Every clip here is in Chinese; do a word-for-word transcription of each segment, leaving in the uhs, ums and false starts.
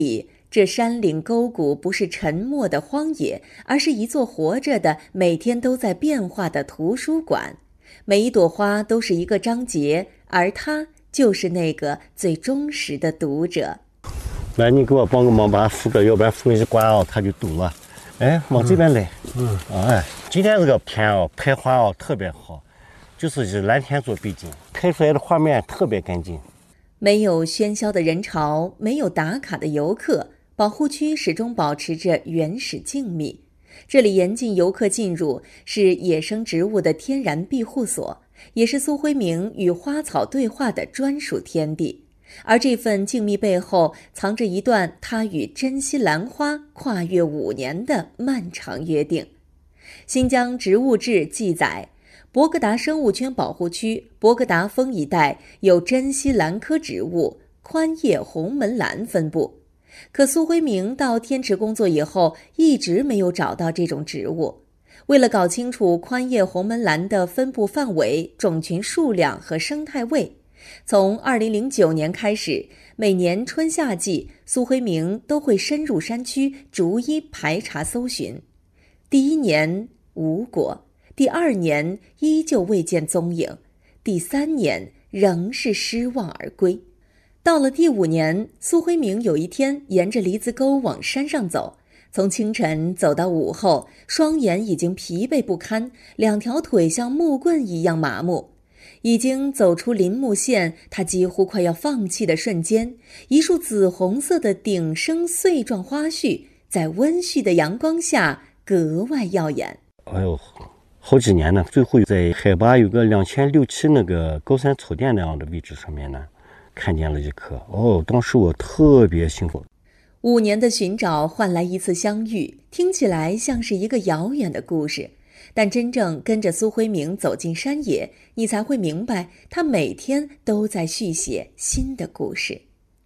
这山岭沟谷不是沉默的荒野，而是一座活着的、每天都在变化的图书馆。每一朵花都是一个章节，而它就是那个最忠实的读者。 来，你给我帮个忙，把它扶着，要不然扶一关啊，它就堵了。哎，往这边来。嗯，嗯哎，今天这个天啊，拍花啊特别好，就是以蓝天做背景，拍出来的画面特别干净。 没有喧嚣的人潮，没有打卡的游客，保护区始终保持着原始静谧。这里严禁游客进入，是野生植物的天然庇护所，也是苏辉明与花草对话的专属天地。而这份静谧背后，藏着一段他与珍稀兰花跨越五年的漫长约定。新疆植物志记载，博格达生物圈保护区博格达峰一带有珍稀兰科植物宽叶红门兰分布，可苏辉明到天池工作以后，一直没有找到这种植物。为了搞清楚宽叶红门兰的分布范围、种群数量和生态位，从二零零九年开始，每年春夏季，苏辉明都会深入山区，逐一排查搜寻。第一年无果，第二年依旧未见踪影，第三年仍是失望而归。到了第五年，苏辉明有一天沿着梨子沟往山上走，从清晨走到午后，双眼已经疲惫不堪，两条腿像木棍一样麻木。已经走出林木线，他几乎快要放弃的瞬间，一束紫红色的顶生穗状花絮在温煦的阳光下格外耀眼。 哎呦，好几年呢，最后在海拔有个两千六七那个高山草甸那样的位置上面呢，看见了一棵。哦，当时我特别幸福。 五年的寻找换来一次相遇，听起来像是一个遥远的故事，但真正跟着苏辉明走进山野，你才会明白，他每天都在续写新的故事。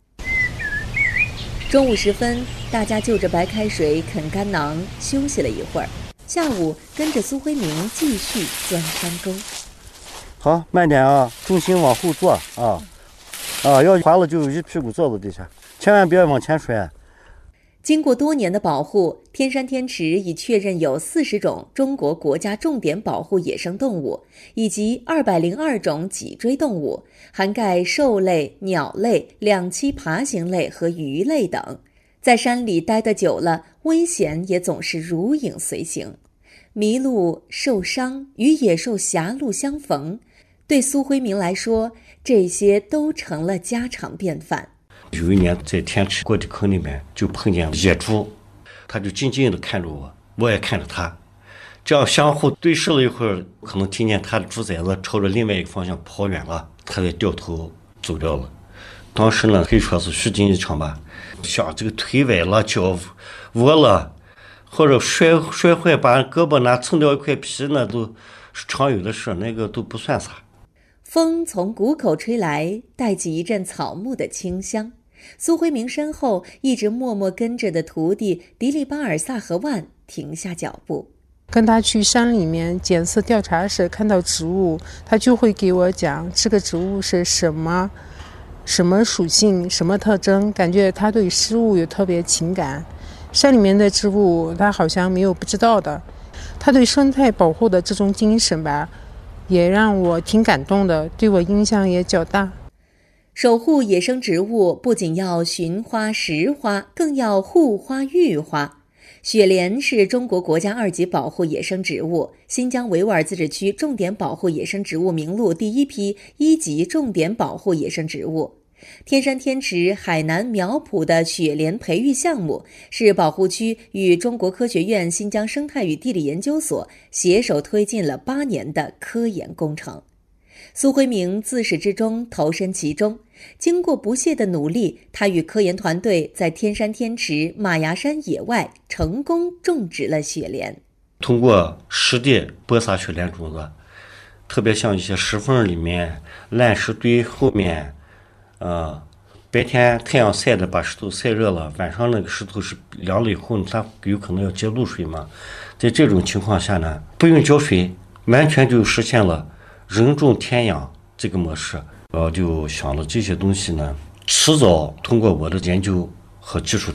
中午时分，大家就着白开水啃干囊休息了一会儿，下午跟着苏辉明继续钻山沟。 好，慢点啊，重心往后坐啊，啊，要滑了就一屁股坐到地下，千万别往前摔。 经过多年的保护，天山天池已确认有四十种中国国家重点保护野生动物，以及二百零二种脊椎动物，涵盖兽类、鸟类、两栖爬行类和鱼类等。在山里待得久了，危险也总是如影随形。迷路、受伤与野兽狭路相逢，对苏辉明来说，这些都成了家常便饭。 有一年在天池过地坑里面就碰见野猪，他就静静地看着我，我也看着他，这样相互对视了一会儿，可能听见他的猪崽子朝着另外一个方向跑远了，他才掉头走掉了。当时呢，可以说是虚惊一场吧，像这个腿崴了、脚窝了，或者摔摔坏把胳膊拿蹭掉一块皮，那都是常有的事，那个都不算啥。 风从谷口吹来，带起一阵草木的清香。苏辉明身后一直默默跟着的徒弟迪利巴尔萨和万停下脚步。 跟他去山里面检测调查时，看到植物，他就会给我讲这个植物是什么什么属性、什么特征，感觉他对事物有特别情感。山里面的植物他好像没有不知道的，他对生态保护的这种精神吧，也让我挺感动的，对我影响也较大。 守护野生植物不仅要寻花识花，更要护花育花。雪莲是中国国家二级保护野生植物，新疆维吾尔自治区重点保护野生植物名录第一批一级重点保护野生植物。天山天池海南苗圃的雪莲培育项目是保护区与中国科学院新疆生态与地理研究所携手推进了八年的科研工程。苏辉明自始至终投身其中，经过不懈的努力，他与科研团队在天山天池马牙山野外成功种植了雪莲。 通过实地播撒雪莲种子，特别像一些石缝里面、烂石堆后面，呃，白天太阳晒的把石头晒热了，晚上那个石头是凉了以后，它有可能要接露水嘛。在这种情况下呢，不用浇水，完全就实现了人种天养这个模式。我就想了这些东西呢，迟早通过我的研究和技术